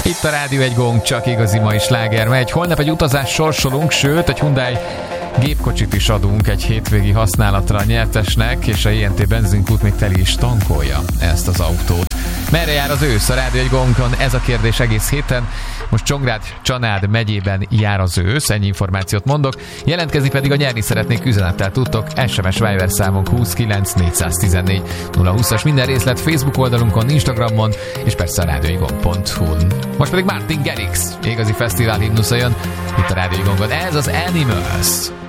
Itt a Rádió egy Gong, csak igazi mai sláger megy. Holnap egy utazás sorsolunk, sőt, egy Hyundai gépkocsit is adunk egy hétvégi használatra a nyertesnek, és a INT benzinkút még teli is tankolja ezt az autót. Merre jár az ősz a Rádió egy Gongon? Ez a kérdés egész héten. Most Csongrád, Csanád megyében jár az ősz, ennyi információt mondok. Jelentkezni pedig a nyerni szeretnék üzenettel tudtok. SMS Viber számunk 29 414 020-as. Minden részlet Facebook oldalunkon, Instagramon, és persze a radioigon.hu-n. Most pedig Martin Garrix, igazi fesztivál himnusza jön itt a Rádió egy Gongon. Ez az Animals.